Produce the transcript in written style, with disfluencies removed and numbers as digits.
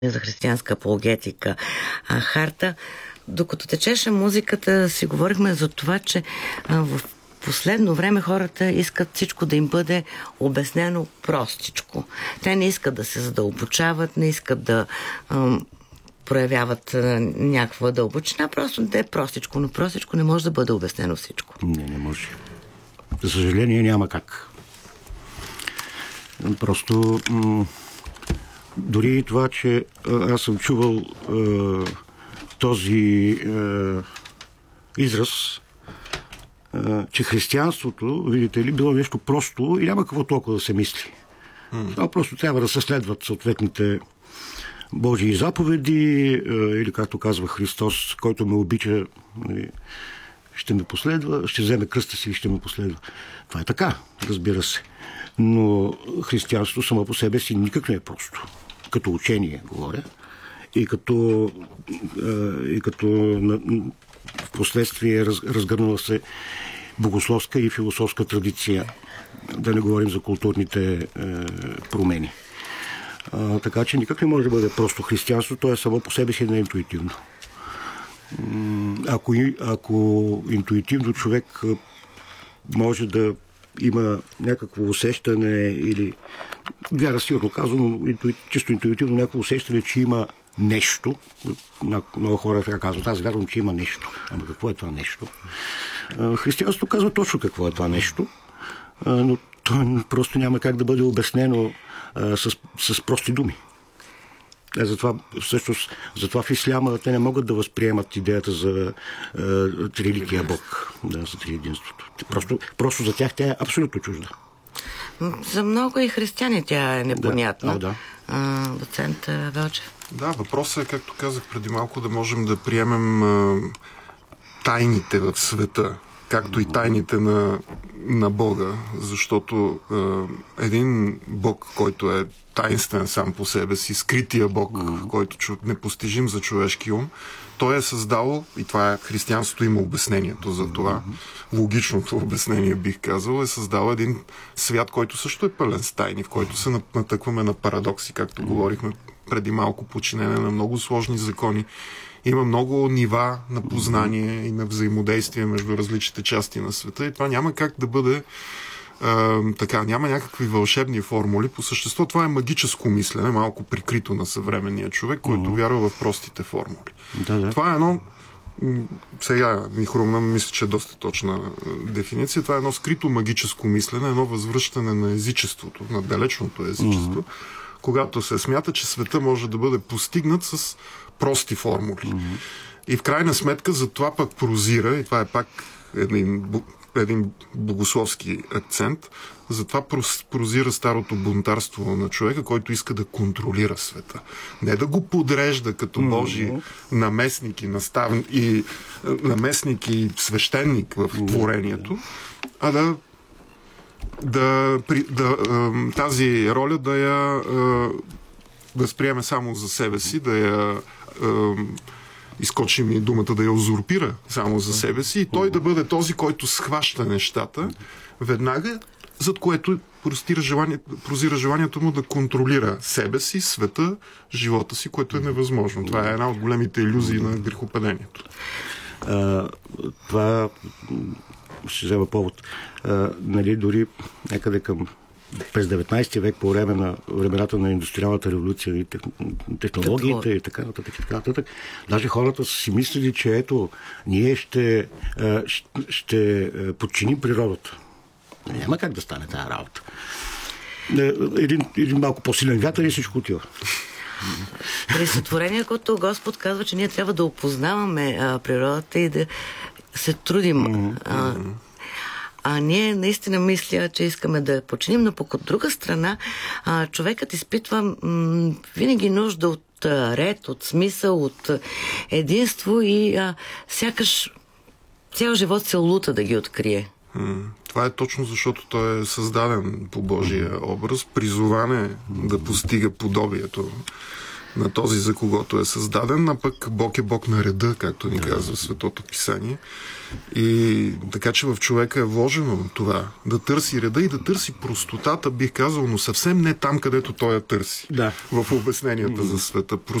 за християнска апологетика Харта. Докато течеше музиката, си говорихме за това, че в последно време хората искат всичко да им бъде обяснено простичко. Те не искат да се задълбочават, не искат да проявяват някаква дълбочина, просто да е простичко, но простичко не може да бъде обяснено всичко. Не може. За съжаление няма как. Просто дори това, че аз съм чувал този израз, че християнството, видите ли, било нещо просто и няма какво толкова да се мисли. Просто трябва да се следват съответните Божии заповеди, или както казва Христос, който ме обича, ще ме последва, ще вземе кръста си и ще ме последва. Това е така, разбира се. Но християнството само по себе си никак не е просто. Като учение, говоря. И като в последствие разгърнала се богословска и философска традиция. Да не говорим за културните промени. Така че никак не може да бъде просто християнство, то е само по себе си неинтуитивно. Ако интуитивно човек може да има някакво усещане или, вяра сигурно казвам, чисто интуитивно някакво усещане, че има нещо. Много хора така казват, аз вярвам, че има нещо. Ама какво е това нещо? Християнството казва точно какво е това нещо, но то просто няма как да бъде обяснено с прости думи. Затова в исляма те не могат да възприемат идеята за триликия Бог, за триединството. Просто за тях тя е абсолютно чужда. За много и християни тя е непонятна. Да. Доцент Велчев. Да, въпросът е, както казах преди малко, да можем да приемем тайните в света, както и тайните на Бога, защото един Бог, който е таинствен сам по себе си, скрития Бог, който непостижим за човешки ум, той е създал, и това е християнството, има обяснението за това, логичното обяснение бих казал, е създал един свят, който също е пълен с тайни, в който се натъкваме на парадокси, както говорихме преди малко, подчинение на много сложни закони. Има много нива на познание и на взаимодействие между различните части на света и това няма как да бъде така, няма някакви вълшебни формули. По същество това е магическо мислене, малко прикрито на съвременния човек, който вярва в простите формули. Да. Това е едно, сега ми хрумна, мисля, че е доста точна дефиниция, това е едно скрито магическо мислене, едно възвръщане на езичеството, на далечното езичество, когато се смята, че света може да бъде постигнат с прости формули. И в крайна сметка за това пък прозира, и това е пак един богословски акцент, затова прозира старото бунтарство на човека, който иска да контролира света. Не да го подрежда като Божи наместник и свещеник в творението, а тази роля да я възприеме само за себе си, да я изкочим и думата, да я узурпира само за себе си и той да бъде този, който схваща нещата веднага, зад което прозира желанието му да контролира себе си, света, живота си, което е невъзможно. Това е една от големите илюзии на грехопадението. Това ще взема повод. Дори някъде през 19 век, по време на времената на индустриалната революция и технологиите и така нататък, даже хората са си мислили, че ето, ние ще подчиним природата. Няма как да стане тази работа. Един малко по-силен вятър и всичко отива. При сътворението Господ казва, че ние трябва да опознаваме природата и да се трудим. А ние наистина мисля, че искаме да я починим, но пък от друга страна човекът изпитва винаги нужда от ред, от смисъл, от единство и сякаш цял живот се лута да ги открие. Това е точно защото той е създаден по Божия образ, призован е да постига подобието на този, за когото е създаден, а пък Бог е Бог на реда, както ни казва Светото Писание. И така, че в човека е вложено това, да търси реда и да търси простотата, бих казал, но съвсем не там, където той я търси. Да. В обясненията за света.